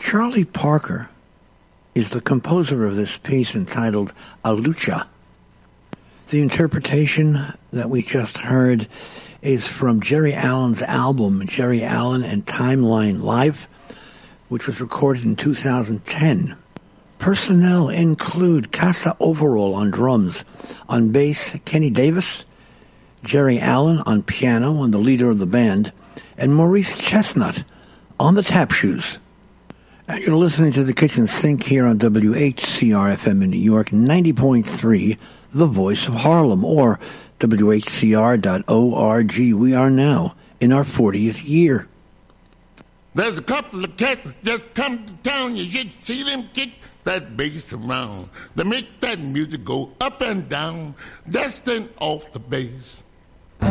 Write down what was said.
Charlie Parker is the composer of this piece entitled A Lucha. The interpretation that we just heard is from Jerry Allen's album, Jerry Allen and Timeline Live, which was recorded in 2010. Personnel include Casa Overall on drums, on bass Kenny Davis, Jerry Allen on piano and the leader of the band, and Maurice Chestnut on the tap shoes. And you're listening to The Kitchen Sink here on WHCR-FM in New York, 90.3, The Voice of Harlem, or WHCR.org. We are now in our 40th year. There's a couple of cats just come to town. You should see them kick that bass around. They make that music go up and down, destined off the bass.